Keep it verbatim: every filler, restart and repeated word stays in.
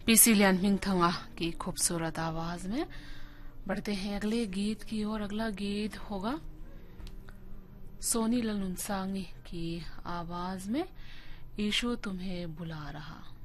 PC लियानमिंग Thanga की खूबसूरत आवाज में। बढ़ते हैं अगले गीत की ओर। अगला गीत होगा सोनी ललुनसांगी की आवाज में, ईशो तुम्हें बुला रहा।